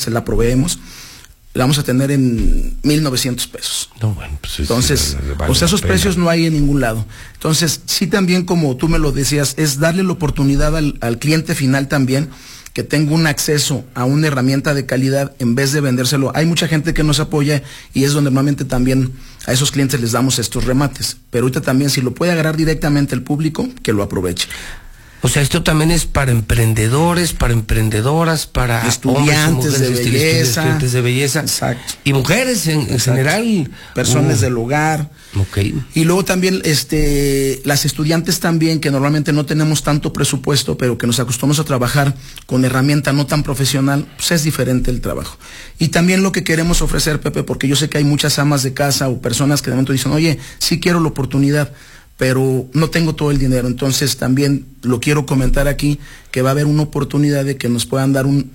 se la proveemos, la vamos a tener en 1,900 pesos. No, bueno, pues entonces, vale, o sea, esos precios no hay en ningún lado. Entonces, sí, también, como tú me lo decías, es darle la oportunidad al cliente final también, que tenga un acceso a una herramienta de calidad en vez de vendérselo. Hay mucha gente que nos apoya y es donde normalmente también a esos clientes les damos estos remates. Pero ahorita también, si lo puede agarrar directamente el público, que lo aproveche. O sea, esto también es para emprendedores, para emprendedoras, para estudiantes de belleza. Estudiantes de belleza. Exacto. Y mujeres en general. Personas del hogar. Okay. Y luego también las estudiantes también, que normalmente no tenemos tanto presupuesto, pero que nos acostumbramos a trabajar con herramienta no tan profesional, pues es diferente el trabajo. Y también lo que queremos ofrecer, Pepe, porque yo sé que hay muchas amas de casa o personas que de momento dicen, oye, sí quiero la oportunidad, pero no tengo todo el dinero. Entonces también lo quiero comentar aquí, que va a haber una oportunidad de que nos puedan dar un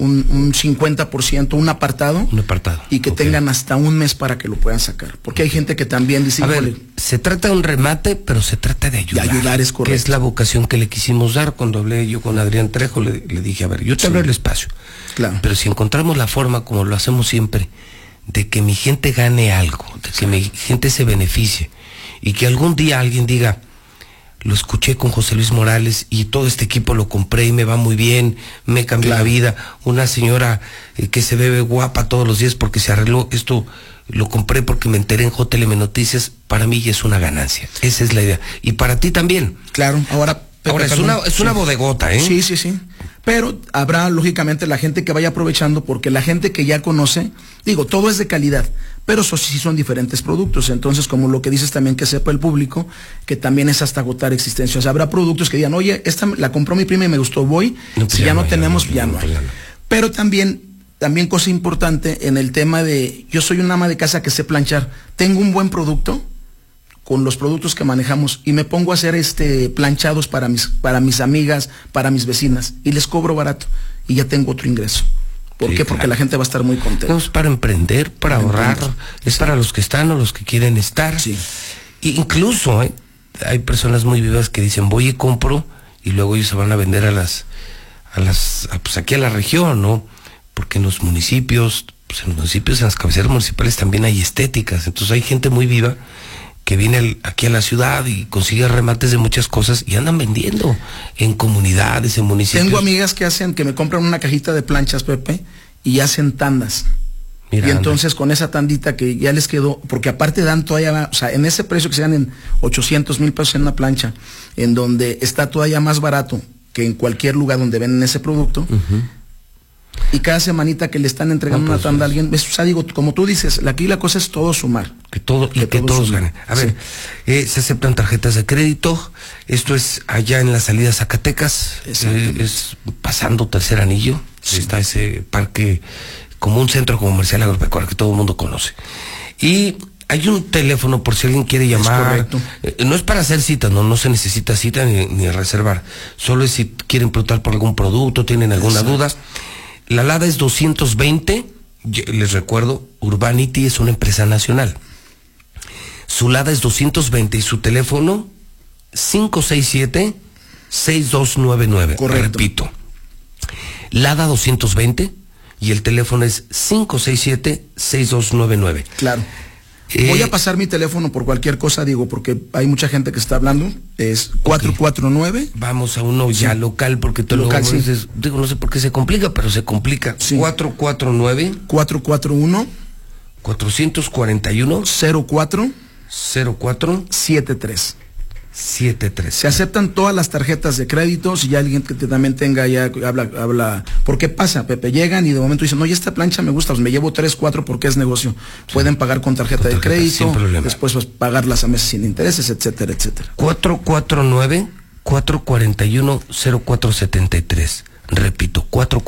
50%, un apartado. Un apartado. Y que tengan hasta un mes para que lo puedan sacar. Porque hay gente que también dice... A ver, se trata de un remate, pero se trata de ayudar. De ayudar, es correcto. Que es la vocación que le quisimos dar. Cuando hablé yo con Adrián Trejo, le dije, a ver, yo te abro el espacio. Claro. Pero si encontramos la forma, como lo hacemos siempre, de que mi gente gane algo, de que mi gente se beneficie, y que algún día alguien diga, lo escuché con José Luis Morales y todo este equipo lo compré y me va muy bien, me cambió la vida, una señora que se ve guapa todos los días porque se arregló, esto lo compré porque me enteré en JLM Noticias, para mí ya es una ganancia, esa es la idea, y para ti también. Claro, ahora es una bodegota, ¿eh? Sí, sí, sí. Pero habrá, lógicamente, la gente que vaya aprovechando, porque la gente que ya conoce, digo, todo es de calidad, pero eso sí son diferentes productos. Entonces, como lo que dices también, que sepa el público, que también es hasta agotar existencia. O sea, habrá productos que digan, oye, esta la compró mi prima y me gustó, voy. No, pues si ya no tenemos, ya no hay. Pero también cosa importante en el tema de, yo soy una ama de casa que sé planchar, tengo un buen producto, con los productos que manejamos, y me pongo a hacer planchados para mis amigas, para mis vecinas, y les cobro barato y ya tengo otro ingreso. ¿Por qué? Claro. Porque la gente va a estar muy contenta. Es para emprender, para ahorrar, es para los que están o los que quieren estar. Sí. Y incluso hay personas muy vivas que dicen, voy y compro, y luego ellos se van a vender pues aquí a la región, ¿no? Porque en los municipios, en las cabeceras municipales también hay estéticas, entonces hay gente muy viva que viene aquí a la ciudad y consigue remates de muchas cosas y andan vendiendo en comunidades, en municipios. Tengo amigas que me compran una cajita de planchas, Pepe, y hacen tandas. Mira, y entonces con esa tandita que ya les quedó, porque aparte dan todavía, o sea, en ese precio que se dan en 800,000 pesos en una plancha, en donde está todavía más barato que en cualquier lugar donde venden ese producto, y cada semanita que le están entregando una tanda a alguien, o sea, digo, como tú dices, aquí la cosa es todo sumar. Que todos ganen. A ver, se aceptan tarjetas de crédito, esto es allá en la salida Zacatecas, es pasando Tercer Anillo, está ese parque, como un centro comercial agropecuario que todo el mundo conoce. Y hay un teléfono por si alguien quiere llamar. No es para hacer citas, no se necesita cita ni reservar, solo es si quieren preguntar por algún producto, tienen alguna duda. La LADA es 220, les recuerdo, Urbanity es una empresa nacional. Su LADA es 220 y su teléfono 567-6299. Correcto. Repito, LADA 220 y el teléfono es 567-6299. Claro. Voy a pasar mi teléfono por cualquier cosa, digo, porque hay mucha gente que está hablando. Es 449. Vamos a uno ya local, porque todo local, digo, no sé por qué se complica, pero se complica. 449. 441. 441. 04. 73. Se aceptan todas las tarjetas de crédito. Si ya alguien que también tenga, ya habla. ¿Por qué pasa, Pepe? Llegan y de momento dicen, oye, esta plancha me gusta, pues me llevo 3, 4 porque es negocio. Sí. Pueden pagar con tarjeta de crédito, después pues, pagarlas a meses sin intereses, etcétera, etcétera. 449-441-0473. Repito,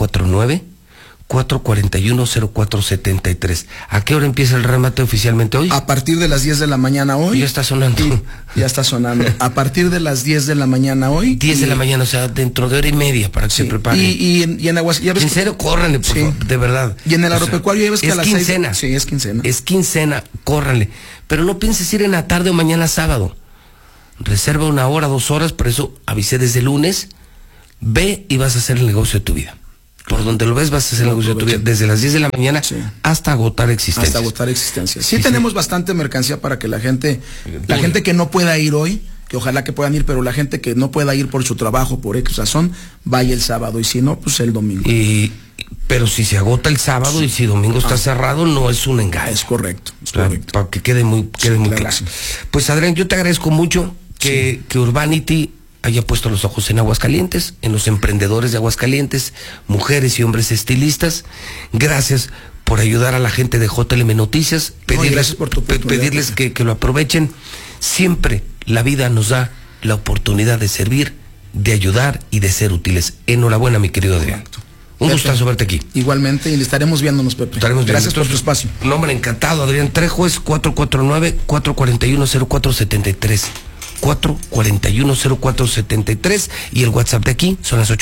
449-441-0473. ¿A qué hora empieza el remate oficialmente hoy? A partir de las 10 de la mañana hoy. Ya está sonando. Sí, ya está sonando. A partir de las 10 de la mañana hoy. 10 de la mañana, o sea, dentro de hora y media para que se preparen. Y en Aguascalientes. En serio, córranle, por favor, de verdad. Y en el agropecuario ya ves que a las 6. Sí, es quincena. Es quincena, córranle. Pero no pienses ir en la tarde o mañana sábado. Reserva 1 hora, 2 horas, por eso avisé desde el lunes. Ve y vas a hacer el negocio de tu vida. Por donde lo ves vas a hacer negocio de tu vida, desde las 10 de la mañana hasta agotar existencias. Hasta agotar existencias. Sí, tenemos bastante mercancía para que la gente que no pueda ir hoy, que ojalá que puedan ir, pero la gente que no pueda ir por su trabajo, por X razón, vaya el sábado, y si no, pues el domingo. Pero si se agota el sábado y si domingo está cerrado, no es un engaño. Es correcto. Para que quede muy claro. Sí. Pues Adrián, yo te agradezco mucho que Urbanity haya puesto los ojos en Aguascalientes, en los emprendedores de Aguascalientes, mujeres y hombres estilistas. Gracias por ayudar a la gente de JLM Noticias, pedirles que lo aprovechen. Siempre la vida nos da la oportunidad de servir, de ayudar y de ser útiles. Enhorabuena, mi querido Adrián. Un gustazo verte aquí. Igualmente, y estaremos viéndonos, Pepe. Gracias por tu espacio. Un hombre encantado, Adrián Trejo, es 449-441-0473. 441-0473 y el WhatsApp de aquí son las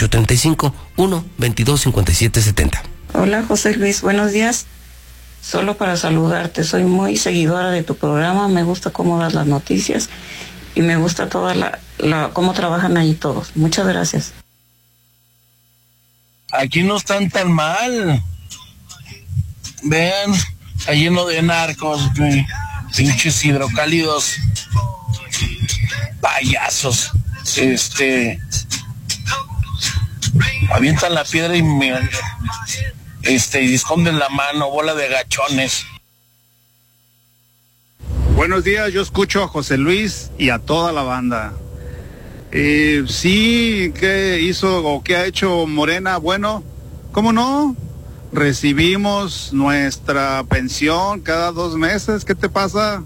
835-122-5770. Hola, José Luis, buenos días. Solo para saludarte, soy muy seguidora de tu programa, me gusta cómo das las noticias y me gusta toda cómo trabajan ahí todos. Muchas gracias. Aquí no están tan mal. Vean, está lleno de narcos, pinches hidrocálidos. Payasos, avientan la piedra y y esconden la mano, bola de gachones. Buenos días, yo escucho a José Luis y a toda la banda. Sí, ¿qué hizo o qué ha hecho Morena? Bueno, ¿cómo no? Recibimos nuestra pensión cada 2 meses, ¿qué te pasa?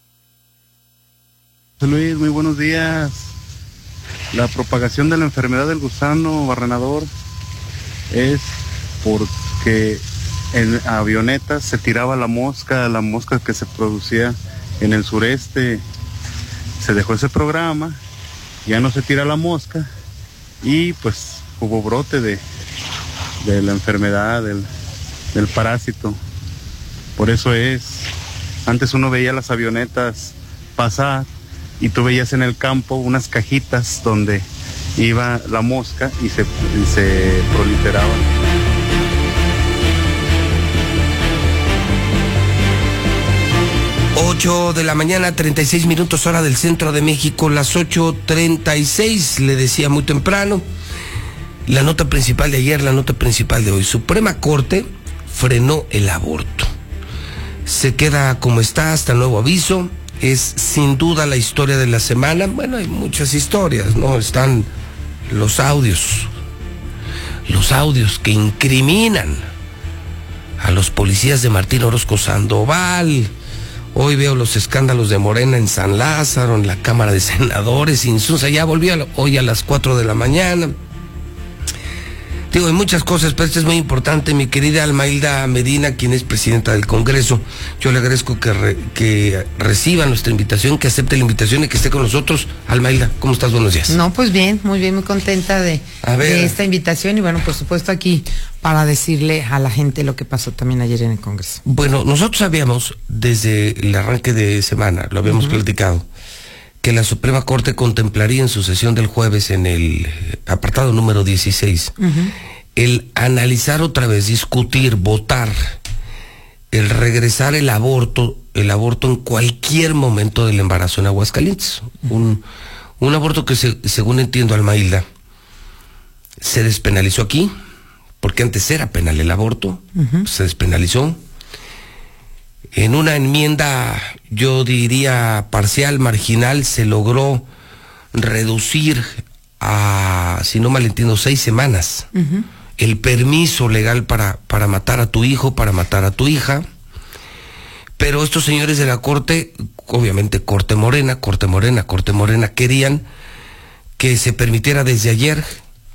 Luis, muy buenos días. La propagación de la enfermedad del gusano barrenador es porque en avionetas se tiraba la mosca que se producía en el sureste. Se dejó ese programa, ya no se tira la mosca y pues hubo brote de la enfermedad, del parásito. Por eso antes uno veía las avionetas pasar y tú veías en el campo unas cajitas donde iba la mosca y se proliferaban. Ocho de la mañana, 36 minutos hora del centro de México, las 8:36, le decía muy temprano, la nota principal de ayer, la nota principal de hoy. Suprema Corte frenó el aborto. Se queda como está hasta nuevo aviso. Es sin duda la historia de la semana. Bueno, hay muchas historias, ¿no? Están los audios que incriminan a los policías de Martín Orozco Sandoval. Hoy veo los escándalos de Morena en San Lázaro, en la Cámara de Senadores, Insunza, ya volvió hoy a las 4 de la mañana. Digo, hay muchas cosas, pero esto es muy importante. Mi querida Almailda Medina, quien es presidenta del Congreso, yo le agradezco que reciba nuestra invitación, que acepte la invitación y que esté con nosotros. Almailda, ¿cómo estás? Buenos días. No, pues bien, muy contenta de esta invitación y bueno, por supuesto aquí para decirle a la gente lo que pasó también ayer en el Congreso. Bueno, nosotros sabíamos desde el arranque de semana, lo habíamos platicado, que la Suprema Corte contemplaría en su sesión del jueves en el apartado número 16, el analizar otra vez, discutir, votar, el regresar el aborto en cualquier momento del embarazo en Aguascalientes. Un aborto que según entiendo, Almailda, se despenalizó aquí, porque antes era penal el aborto, se despenalizó. En una enmienda, yo diría parcial, marginal, se logró reducir a, si no mal entiendo, 6 semanas el permiso legal para matar a tu hijo, para matar a tu hija. Pero estos señores de la Corte, obviamente Corte Morena, querían que se permitiera desde ayer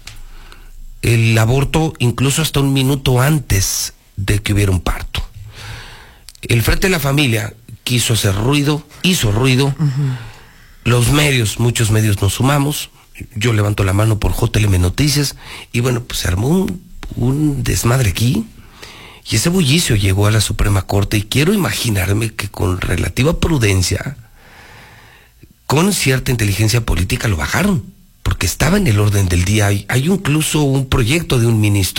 el aborto incluso hasta 1 minuto antes de que hubiera un parto. El Frente de la Familia quiso hacer ruido, hizo ruido. Los medios, muchos medios nos sumamos. Yo levanto la mano por JLM Noticias y bueno, pues se armó un desmadre aquí y ese bullicio llegó a la Suprema Corte y quiero imaginarme que con relativa prudencia, con cierta inteligencia política lo bajaron, porque estaba en el orden del día. Hay incluso un proyecto de un ministro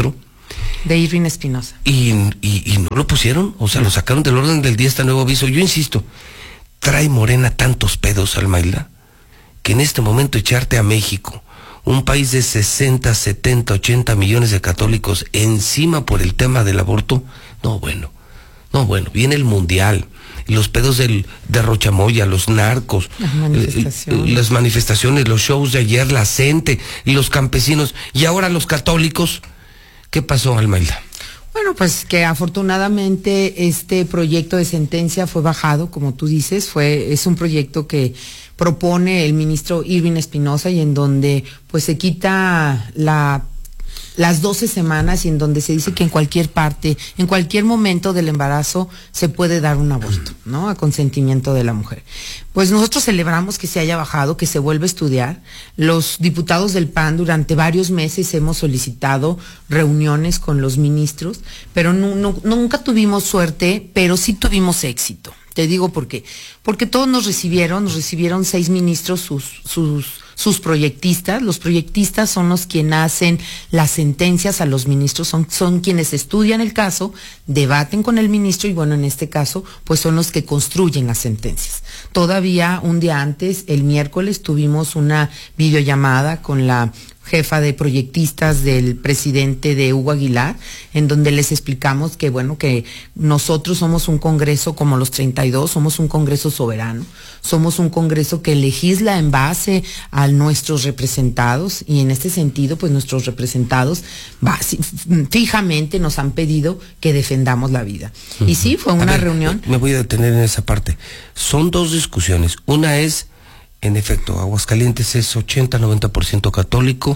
De Irving Espinosa. Y no lo pusieron, o sea, lo sacaron del orden del día este nuevo aviso. Yo insisto, trae Morena tantos pedos, Almailda, que en este momento echarte a México, un país de 60, 70, 80 millones de católicos, encima por el tema del aborto, no, bueno, viene el mundial, los pedos de Rochamoya, los narcos, las manifestaciones, los shows de ayer, la gente, los campesinos, y ahora los católicos. ¿Qué pasó, Almailda? Bueno, pues que afortunadamente este proyecto de sentencia fue bajado, como tú dices, es un proyecto que propone el ministro Irving Espinosa y en donde pues se quita las 12 semanas y en donde se dice que en cualquier parte, en cualquier momento del embarazo se puede dar un aborto, ¿no? A consentimiento de la mujer. Pues nosotros celebramos que se haya bajado, que se vuelva a estudiar. Los diputados del PAN durante varios meses hemos solicitado reuniones con los ministros, pero nunca tuvimos suerte, pero sí tuvimos éxito. Te digo por qué. Porque todos nos recibieron 6 ministros, sus proyectistas. Los proyectistas son los quienes hacen las sentencias a los ministros, son quienes estudian el caso, debaten con el ministro y bueno, en este caso, pues son los que construyen las sentencias. Todavía un día antes, el miércoles, tuvimos una videollamada con la jefa de proyectistas del presidente de Hugo Aguilar, en donde les explicamos que bueno, que nosotros somos un congreso como los 32, somos un congreso soberano, somos un congreso que legisla en base a nuestros representados y en este sentido, pues nuestros representados fijamente nos han pedido que defendamos la vida. Y sí, fue una reunión. Me voy a detener en esa parte. Son dos discusiones. Una es, en efecto, Aguascalientes es 80-90% católico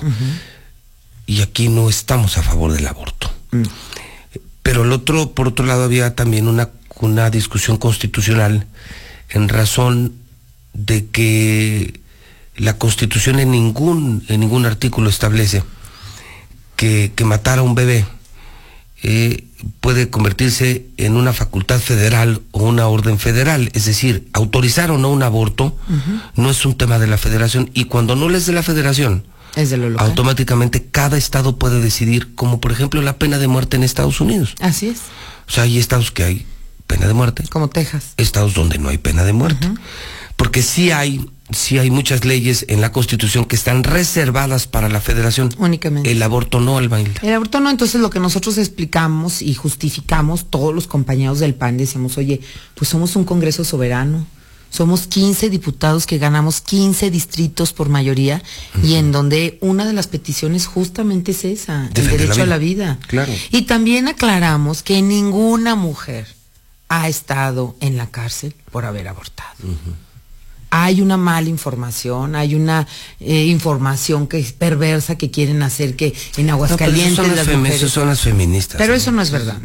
y aquí no estamos a favor del aborto. Pero por otro lado, había también una discusión constitucional en razón de que la Constitución en ningún artículo establece que matar a un bebé puede convertirse en una facultad federal o una orden federal, es decir, autorizar o no un aborto no es un tema de la federación, y cuando no es de la federación, es de lo local. Automáticamente cada estado puede decidir, como por ejemplo la pena de muerte en Estados Unidos. Así es. O sea, hay estados que hay pena de muerte. Como Texas. Estados donde no hay pena de muerte. Porque sí hay muchas leyes en la Constitución que están reservadas para la federación. Únicamente. El aborto no, Almailda. El aborto no, entonces lo que nosotros explicamos y justificamos, todos los compañeros del PAN decimos, oye, pues somos un congreso soberano, somos 15 diputados que ganamos 15 distritos por mayoría y en donde una de las peticiones justamente es esa, el derecho a la vida. Claro. Y también aclaramos que ninguna mujer ha estado en la cárcel por haber abortado. Hay una mala información, hay una información que es perversa que quieren hacer que en Aguascalientes eso son las feministas. Pero eso no es verdad,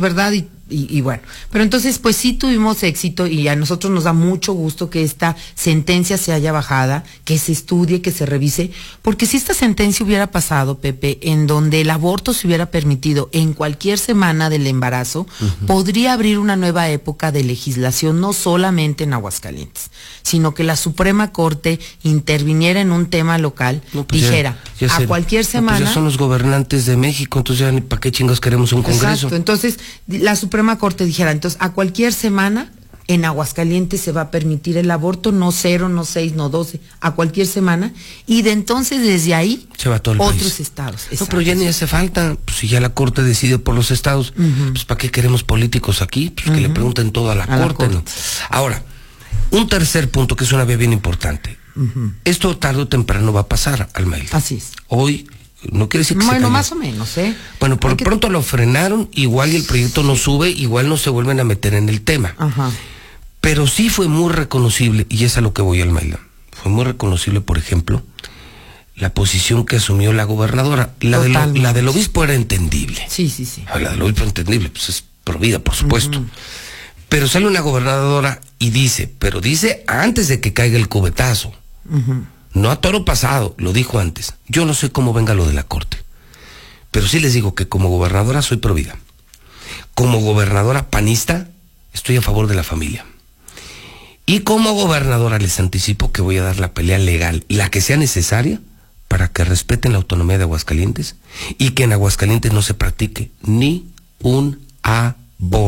y bueno, pero entonces pues sí tuvimos éxito y a nosotros nos da mucho gusto que esta sentencia se haya bajada, que se estudie, que se revise, porque si esta sentencia hubiera pasado, Pepe, en donde el aborto se hubiera permitido en cualquier semana del embarazo, podría abrir una nueva época de legislación, no solamente en Aguascalientes, sino que la Suprema Corte interviniera en un tema local, dijera, a cualquier semana... Pues ya son los gobernantes de México, entonces ya ni para qué chingos queremos un congreso. Exacto, entonces la Suprema Corte dijera, entonces a cualquier semana en Aguascalientes se va a permitir el aborto, no 0, no 6, no 12, a cualquier semana, y de entonces desde ahí se va todo el otros país. Estados. No, pero ya ni hace falta, pues si ya la Corte decide por los estados, pues ¿para qué queremos políticos aquí? Pues que le pregunten todo a la Corte, ¿no? Ahora, un tercer punto que es una vía bien importante. Esto tarde o temprano va a pasar, Almailda. Así es. Hoy no quiere decir que bueno, más o menos, Bueno, por pronto lo frenaron, igual y el proyecto no sube, igual no se vuelven a meter en el tema. Pero sí fue muy reconocible, y es a lo que voy, Almailda. Fue muy reconocible, por ejemplo, la posición que asumió la gobernadora. La del obispo era entendible. Sí. La del obispo entendible, pues es provida, por supuesto. Pero sale una gobernadora y dice antes de que caiga el cubetazo. No a toro pasado, lo dijo antes. Yo no sé cómo venga lo de la Corte, pero sí les digo que como gobernadora soy pro vida. Como gobernadora panista, estoy a favor de la familia. Y como gobernadora les anticipo que voy a dar la pelea legal, la que sea necesaria, para que respeten la autonomía de Aguascalientes y que en Aguascalientes no se practique ni un aborto.